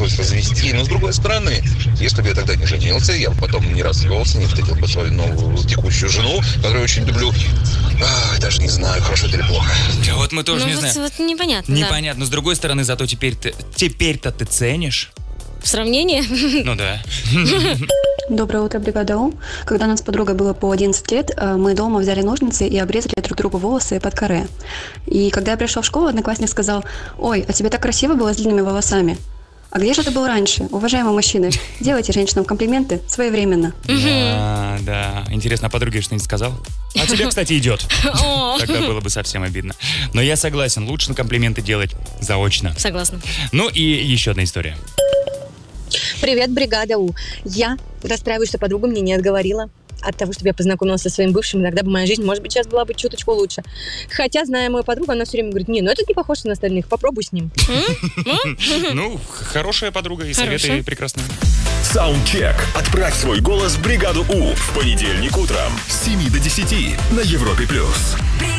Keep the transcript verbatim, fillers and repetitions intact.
пришлось развести. Но с другой стороны, если бы я тогда не женился, я бы потом не развелся, не встретил бы свою новую текущую жену, которую очень люблю. А, даже не знаю, хорошо это или плохо. Да вот мы тоже ну, не вот, знаем. Вот непонятно, Непонятно. да. С другой стороны, зато теперь ты, теперь-то ты ценишь. В сравнении? Ну да. Доброе утро, бригада У. Когда нам с подругой было по одиннадцать лет, мы дома взяли ножницы и обрезали друг другу волосы под каре. И когда я пришел в школу, одноклассник сказал: «Ой, а тебе так красиво было с длинными волосами». А где же ты был раньше, уважаемые мужчины? Делайте женщинам комплименты своевременно. Да, да. Интересно, а подруге что-нибудь сказал? А тебе, кстати, идет. Тогда было бы совсем обидно. Но я согласен, лучше комплименты делать заочно. Согласна. Ну и еще одна история. Привет, бригада У. Я расстраиваюсь, что подруга мне не отговорила от того, чтобы я познакомилась со своим бывшим. Иногда бы моя жизнь, может быть, сейчас была бы чуточку лучше. Хотя, зная мою подругу, она все время говорит: не, ну этот не похож на остальных, попробуй с ним. Ну, хорошая подруга и советы прекрасные. Саундчек. Отправь свой голос в бригаду У в понедельник утром с семи до десяти на Европе плюс.